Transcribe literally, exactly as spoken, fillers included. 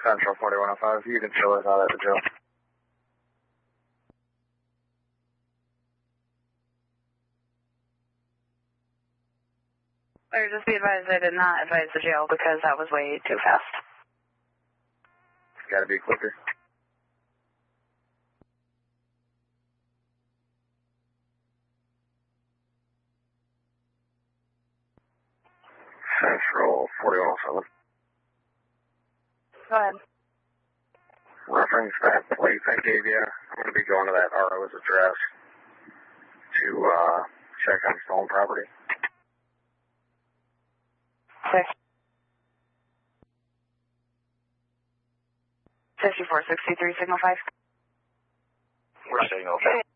Central forty-one oh five, you can show us out at the jail. Or just be advised I did not advise the jail because that was way too fast. Gotta be quicker. Central forty-one oh seven. Go ahead. Reference that plate I gave you. I'm going to be going to that R O's address to uh, check on stolen property. Six. fifty-four sixty-three, signal five. We're signal five.